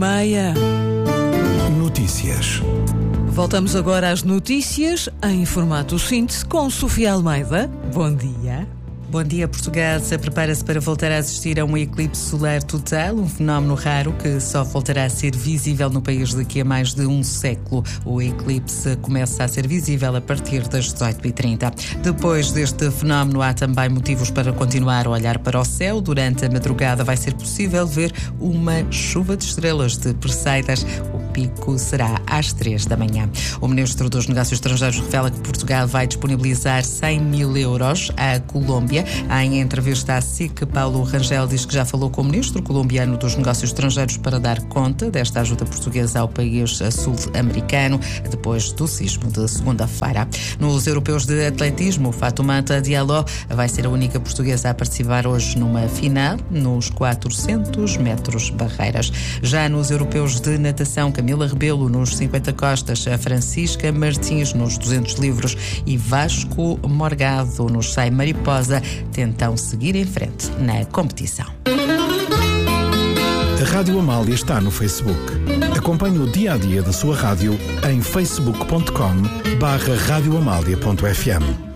Meia. Notícias. Voltamos agora às notícias em formato síntese com Sofia Almeida. Bom dia. Bom dia, Portuguesa. Prepara-se para voltar a assistir a um eclipse solar total, um fenómeno raro que só voltará a ser visível no país daqui a mais de um século. O eclipse começa a ser visível a partir das 18h30. Depois deste fenómeno, há também motivos para continuar a olhar para o céu. Durante a madrugada vai ser possível ver uma chuva de estrelas de Perseidas. O pico será às 3 da manhã. O Ministro dos Negócios Estrangeiros revela que Portugal vai disponibilizar 100 mil euros à Colômbia. Em entrevista à SIC, Paulo Rangel diz que já falou com o Ministro colombiano dos Negócios Estrangeiros para dar conta desta ajuda portuguesa ao país sul-americano, depois do sismo de segunda-feira. Nos europeus de atletismo, Fatoumata Diallo vai ser a única portuguesa a participar hoje numa final nos 400 metros barreiras. Já nos europeus de natação, Camila Rebelo nos 50 costas, a Francisca Martins nos 200 livros e Vasco Morgado nos 100 mariposa tentam seguir em frente na competição. A Rádio Amália está no Facebook. Acompanhe o dia-a-dia da sua rádio em facebook.com/radioamalia.fm.